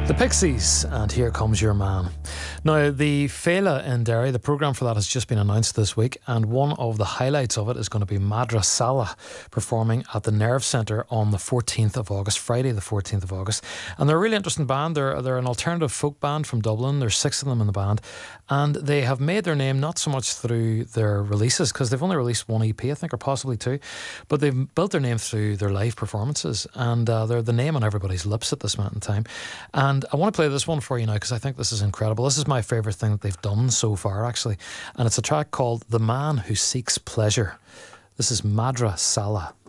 The Pixies, and Here Comes Your Man. Now, the Fela in Derry, the programme for that has just been announced this week, and one of the highlights of it is going to be Madra Salah performing at the Nerve Centre on the 14th of August, Friday the 14th of August. And they're a really interesting band. They're an alternative folk band from Dublin. There's 6 of them in the band, and they have made their name not so much through their releases, because they've only released 1 EP, I think, or possibly 2, but they've built their name through their live performances, and they're the name on everybody's lips at this moment in time. And I want to play this one for you now because I think this is incredible. This is my favourite thing that they've done so far, actually. And it's a track called The Man Who Seeks Pleasure. This is Madra Salah.